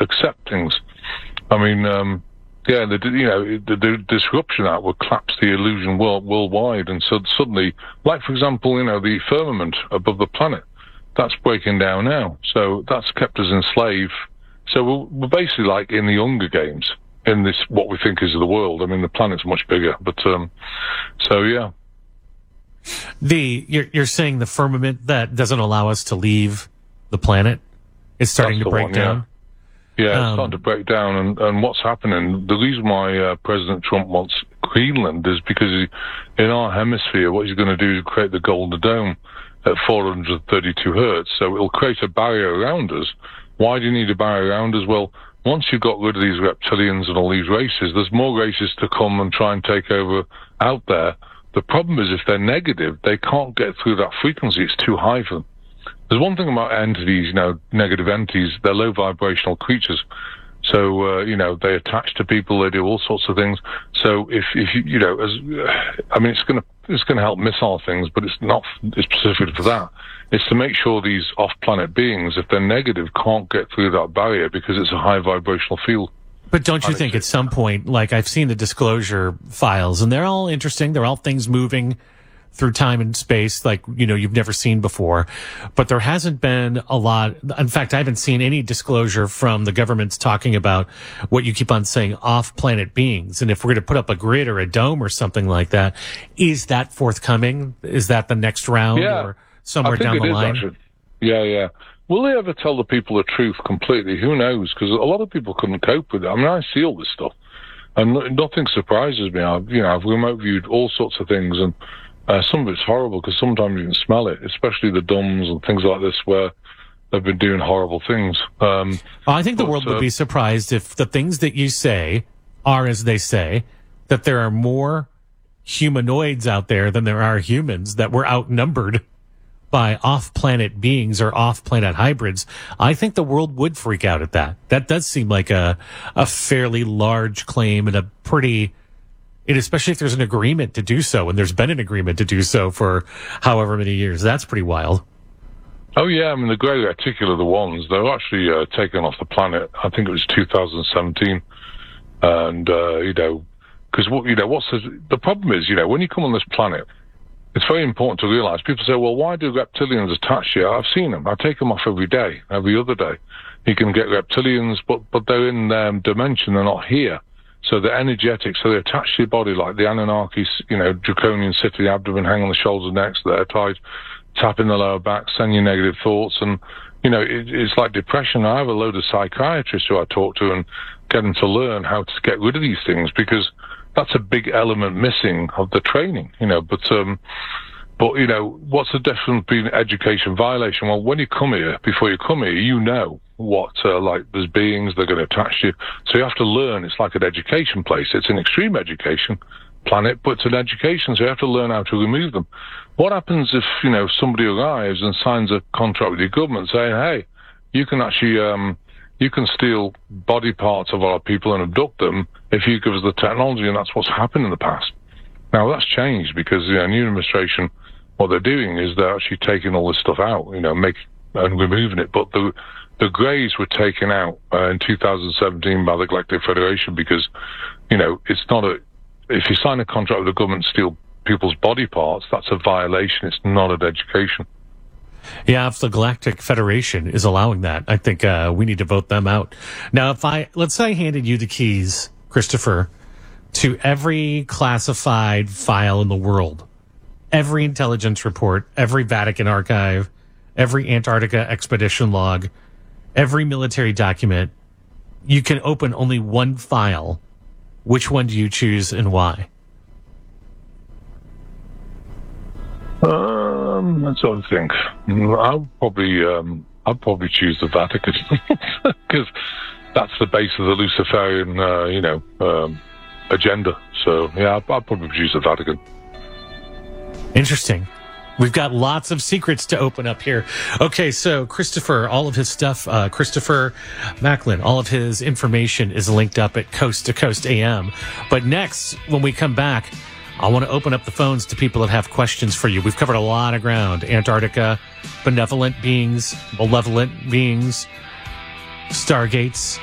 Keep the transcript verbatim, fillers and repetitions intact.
accept things. I mean, um, yeah, the, you know, the, the disruption act will collapse the illusion world, worldwide, and so suddenly, like for example, you know, the firmament above the planet, that's breaking down now. So that's kept us enslaved. So we're, we're basically like in the Hunger Games in this what we think is the world. I mean, the planet's much bigger, but um, so yeah. The you're, you're saying the firmament that doesn't allow us to leave the planet is starting That's to break one, down. Yeah. Yeah, it's Um, starting to break down, and, and what's happening, the reason why uh, President Trump wants Greenland is because he, in our hemisphere, what he's going to do is create the Golden Dome at four hundred thirty-two hertz, so it'll create a barrier around us. Why do you need a barrier around us? Well, once you've got rid of these reptilians and all these races, there's more races to come and try and take over out there. The problem is if they're negative, they can't get through that frequency. It's too high for them. There's one thing about entities, you know, negative entities, they're low vibrational creatures. So, uh, you know, they attach to people, they do all sorts of things. So if, if you, you know, as, I mean, it's going to, it's going to help missile things, but it's not it's specific for that. It's to make sure these off-planet beings, if they're negative, can't get through that barrier because it's a high vibrational field. But don't you think at some point, like I've seen the disclosure files, and they're all interesting. They're all things moving through time and space like, you know, you've never seen before. But there hasn't been a lot. In fact, I haven't seen any disclosure from the governments talking about what you keep on saying, off-planet beings. And if we're going to put up a grid or a dome or something like that, is that forthcoming? Is that the next round Yeah, or somewhere I think down it the is, line? Actually. Yeah, yeah. Will they ever tell the people the truth completely? Who knows? Because a lot of people couldn't cope with it. I mean, I see all this stuff, and nothing surprises me. I've, you know, I've remote viewed all sorts of things, and uh, some of it's horrible because sometimes you can smell it, especially the dumbs and things like this where they've been doing horrible things. Um, I think the but, world would uh, be surprised if the things that you say are as they say, that there are more humanoids out there than there are humans, that we're outnumbered by off-planet beings or off-planet hybrids. I think the world would freak out at that. That does seem like a a fairly large claim and a pretty, and especially if there's an agreement to do so, and there's been an agreement to do so for however many years. That's pretty wild. Oh, yeah, I mean, the Grey Reticular, the ones, they were actually uh, taken off the planet, I think it was two thousand seventeen. And, uh, you know, because, you know, what's the, the problem is, you know, when you come on this planet, it's very important to realize. People say, well, why do reptilians attach you? I've seen them. I take them off every day, every other day. You can get reptilians, but, but they're in um, dimension. They're not here. So they're energetic. So they attach to your body like the Anunnaki, you know, draconian sit to the abdomen, hang on the shoulders and necks. They're tied, tap in the lower back, send you negative thoughts. And, you know, it, it's like depression. I have a load of psychiatrists who I talk to and get them to learn how to get rid of these things because that's a big element missing of the training, you know, but, um, but, you know, what's the difference between education violation? Well, when you come here, before you come here, you know what, uh, like, there's beings, they're going to attach you. So you have to learn. It's like an education place. It's an extreme education planet, but it's an education. So you have to learn how to remove them. What happens if, you know, somebody arrives and signs a contract with your government saying, hey, you can actually, um, you can steal body parts of our people and abduct them if you give us the technology, and that's what's happened in the past. Now, that's changed because the new administration, what they're doing is they're actually taking all this stuff out, you know, make, and removing it. But the the Greys were taken out uh, in two thousand seventeen by the Galactic Federation because, you know, it's not a, if you sign a contract with the government to steal people's body parts, that's a violation. It's not an education. Yeah, if the Galactic Federation is allowing that, I think uh, we need to vote them out. Now, if I, let's say I handed you the keys, Christopher, to every classified file in the world, every intelligence report, every Vatican archive, every Antarctica expedition log, every military document, you can open only one file. Which one do you choose and why? Um, that's what I think. I'll probably, um, I'll probably choose the Vatican because that's the base of the Luciferian, uh, you know, um, agenda. So yeah, I'll, I'll probably choose the Vatican. Interesting. We've got lots of secrets to open up here. Okay, so Christopher, all of his stuff, uh, Christopher Macklin, all of his information is linked up at Coast to Coast A M. But next, when we come back, I want to open up the phones to people that have questions for you. We've covered a lot of ground. Antarctica, benevolent beings, malevolent beings, stargates,